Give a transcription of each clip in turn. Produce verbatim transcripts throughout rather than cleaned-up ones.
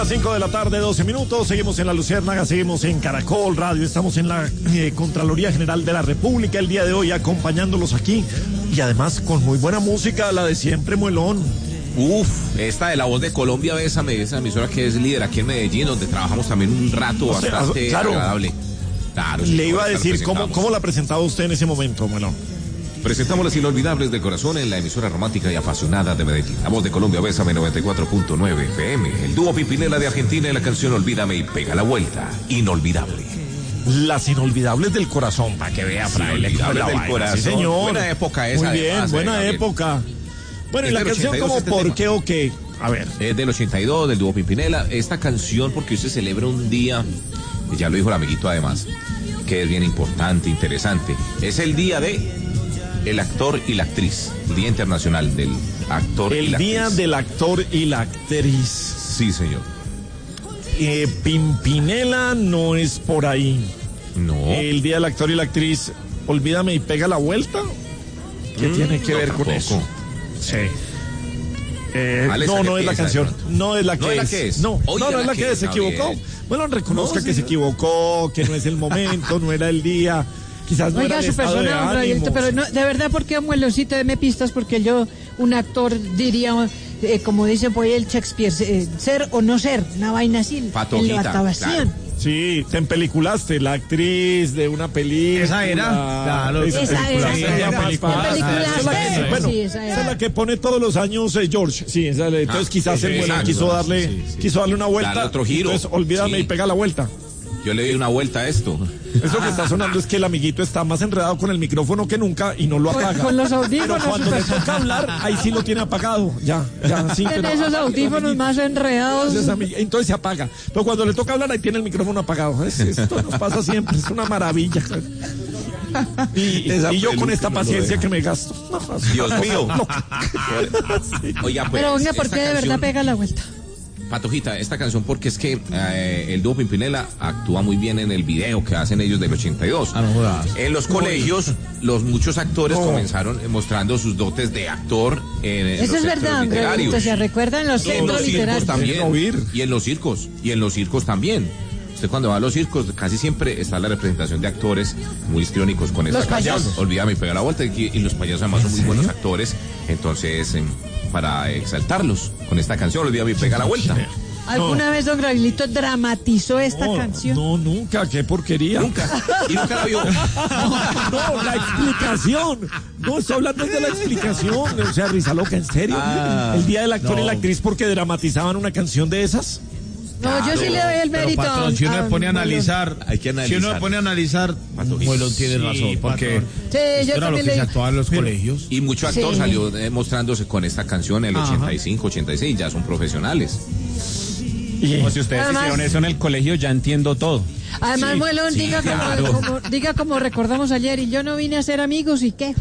las cinco de la tarde, doce minutos, seguimos en La Luciérnaga, seguimos en Caracol Radio, estamos en la eh, Contraloría General de la República el día de hoy acompañándolos aquí y además con muy buena música, la de siempre, Muelón. Uf, esta de La Voz de Colombia, Bésame, esa emisora que es líder aquí en Medellín, donde trabajamos también un rato O sea, bastante claro. agradable. Claro, sí, Le iba a ahora decir, la ¿cómo, presentamos. ¿cómo la presentaba usted en ese momento, Muelón? Presentamos las inolvidables de corazón en la emisora romántica y apasionada de Medellín. La Voz de Colombia, Bésame noventa y cuatro punto nueve F M. El dúo Pimpinela de Argentina en la canción Olvídame y Pega la Vuelta. Inolvidable. Las inolvidables del corazón, para que vea, fraile, Inolvidables la del vaina, corazón. sí, señor. Buena época esa, Muy bien, además, buena Gabriel. época. Bueno, y Es la del canción ochenta y dos como este ¿por tema. qué o qué? A ver. Es del ochenta y dos, del dúo Pimpinela. Esta canción, porque hoy se celebra un día, y ya lo dijo el amiguito además, que es bien importante, interesante. Es el día de el actor y la actriz. El Día Internacional del Actor y El la día Actriz. del actor y la actriz. Sí, señor. Eh, Pimpinela no es por ahí. No. El día del actor y la actriz, Olvídame y Pega la Vuelta. ¿Qué Mm, tiene que no, ver con tampoco. eso? Sí. Eh, Alex, no, ¿a qué no es la piensa de canción. pronto? No es la que ¿No es la es. que es? No, Oiga, no, no es la la que que es, se equivocó. Gabriel. Bueno, reconozca No, que sí. se equivocó, que no es el momento, no era el día. Quizás no era Oiga, el su estado de persona, don Gabrielito, ánimos. pero no, de verdad, ¿por qué, Mueloncito, deme pistas? Porque yo, un actor, diría, eh, como dice por ahí el Shakespeare, eh, ser o no ser, una vaina así, en Patojita, la actuación. claro. Sí, te empeliculaste, la actriz de una película. Esa era, claro, Esa, esa esa era. es la más Película. fácil. Película. Esa es la que- Sí, bueno, sí, esa era. esa es la que pone todos los años eh, George. Sí, esa, entonces Ah, quizás sí, el bueno exacto. quiso darle, Sí, sí. quiso darle una vuelta. Darle otro giro. Entonces, olvídame Sí. y pega la vuelta. Yo le di una vuelta a esto. Eso que está sonando es que el amiguito está más enredado con el micrófono que nunca y no lo Con- apaga. con los Pero audífonos, cuando le super- toca hablar, ahí sí lo tiene apagado. Ya, ya, sí. Tiene pero- esos audífonos más enredados. Gracias, amiga. Entonces se apaga. Pero cuando le toca hablar, ahí tiene el micrófono apagado. Es- esto nos pasa siempre, es una maravilla. Y, Esa y yo con peluca esta no lo paciencia deja. que me gasto. No, Dios mío. no. Oiga, pues. Pero venga, ¿por esta qué de verdad canción- pega la vuelta? Patojita, esta canción porque es que eh, el dúo Pimpinela actúa muy bien en el video que hacen ellos del ochenta y dos. Ah, no jodas. En los colegios, los muchos actores No. comenzaron eh, mostrando sus dotes de actor en, en Eso los es centros verdad, literarios. Gabrielito, se recuerdan los Y en centros los circos literarios. también. Quieren oír. Y en los circos. Y en los circos también. Usted cuando va a los circos, casi siempre está la representación de actores muy histriónicos con esta Los canción. payasos. Olvídame y pega la vuelta. Y, y los payasos además son muy buenos actores. Entonces, em, para exaltarlos con esta canción, Olvídame y pega la vuelta. ¿Alguna vez don Gabrielito dramatizó esta No, canción? no, nunca, qué porquería. Nunca. Y nunca la vio. No, la explicación. No, estoy hablando de la explicación. O sea, risa loca, ¿en serio? Ah, el día del actor no. y la actriz porque dramatizaban una canción de esas. No, yo sí le doy el Pero mérito. patrón, si uno a- se pone a a- analizar, Hay que si uno analizar. se pone a analizar, Muelón tiene Sí, razón, porque Sí, yo esto era lo también que le se digo. actuaba en los colegios. Y mucho actor Sí. salió eh, mostrándose con esta canción en el Ajá. ochenta y cinco, ochenta y seis, ya son profesionales. Y, O si ustedes Además- hicieron eso en el colegio, ya entiendo todo. Además, Muelón, diga, como, como- diga como recordamos ayer, y yo no vine a ser amigos, ¿y qué?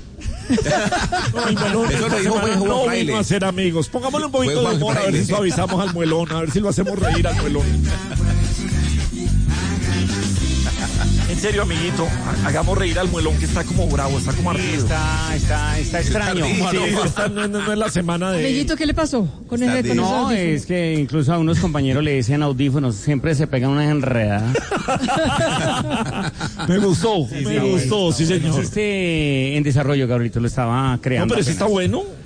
Ay, Muelón, Eso lo esta dijo semana Juan no Fraile. vino a ser amigos. Pongámosle un poquito Fue de Juan humor a ver Fraile. si suavizamos al Muelón, a ver si lo hacemos reír al Muelón. En serio, amiguito, ha- hagamos reír al Muelón que está como bravo, está como ardido. Está, está, está extraño. ardido. Sí, esta no, no- no es la semana de... Amiguito, ¿qué le pasó con ese, con esos No, audífonos? es que incluso a unos compañeros le decían audífonos, siempre se pegan unas enredadas. Me gustó, me gustó, sí Es señor. este en desarrollo, Gabrielito, lo estaba No, creando. pero sí apenas. está bueno.